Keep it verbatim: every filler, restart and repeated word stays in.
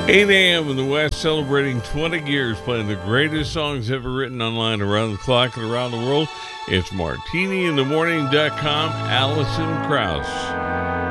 eight a.m. in the West, celebrating twenty years, playing the greatest songs ever written online around the clock and around the world. It's martini in the morning dot com. Alison Krauss.